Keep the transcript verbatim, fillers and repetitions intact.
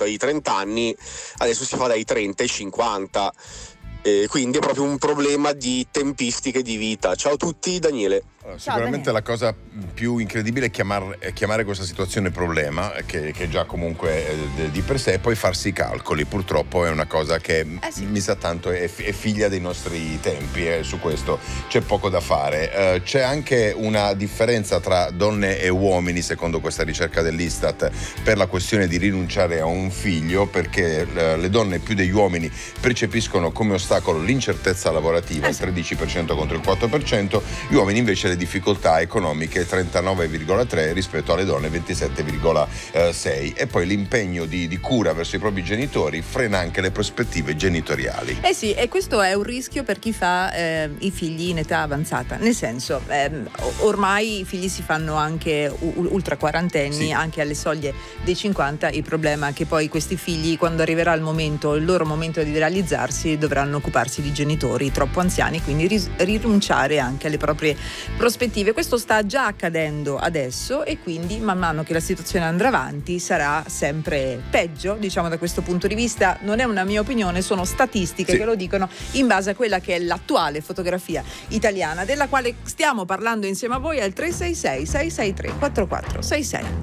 fatto ai trenta anni, adesso si fa dai trenta ai cinquanta. E quindi è proprio un problema di tempistiche di vita. Ciao a tutti, Daniele. Allora, sicuramente la cosa più incredibile è, chiamar, è chiamare questa situazione problema, che, che già comunque è di per sé, e poi farsi i calcoli. Purtroppo è una cosa che eh sì. mi sa tanto è, è figlia dei nostri tempi, e su questo c'è poco da fare. Uh, c'è anche una differenza tra donne e uomini, secondo questa ricerca dell'Istat, per la questione di rinunciare a un figlio, perché uh, le donne più degli uomini percepiscono come ostacolo l'incertezza lavorativa, il tredici per cento contro il quattro per cento, gli uomini invece le difficoltà economiche trentanove virgola tre rispetto alle donne ventisette virgola sei, e poi l'impegno di, di cura verso i propri genitori frena anche le prospettive genitoriali. Eh sì, e questo è un rischio per chi fa eh, i figli in età avanzata, nel senso ehm, ormai i figli si fanno anche u- ultra quarantenni, sì. Anche alle soglie dei cinquanta. Il problema è che poi questi figli, quando arriverà il momento, il loro momento di realizzarsi, dovranno occuparsi di genitori troppo anziani, quindi ris- rinunciare anche alle proprie prospettive. Questo sta già accadendo adesso, e quindi man mano che la situazione andrà avanti sarà sempre peggio, diciamo, da questo punto di vista. Non è una mia opinione, sono statistiche, sì, che lo dicono in base a quella che è l'attuale fotografia italiana, della quale stiamo parlando insieme a voi al tre sei sei sei sei tre quattro quattro sei sei.